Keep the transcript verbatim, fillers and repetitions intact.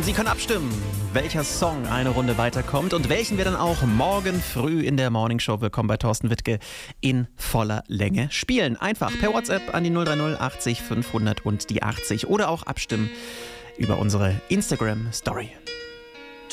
Sie können abstimmen, welcher Song eine Runde weiterkommt und welchen wir dann auch morgen früh in der Morningshow Willkommen bei Thorsten Wittke in voller Länge spielen. Einfach per WhatsApp an die null drei null achtzig fünfhundert und die achtzig oder auch abstimmen über unsere Instagram-Story.